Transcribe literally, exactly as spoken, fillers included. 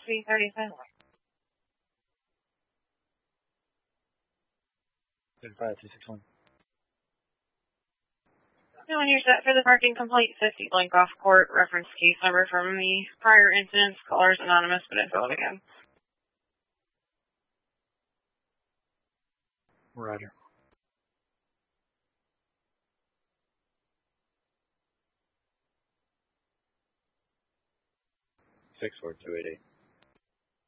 three thirty-five. five two six one. And when you're set for the parking complaint, fifty Blankoff Court, reference case number from the prior incidents, callers anonymous, but info it again. Roger. six four two eight eight.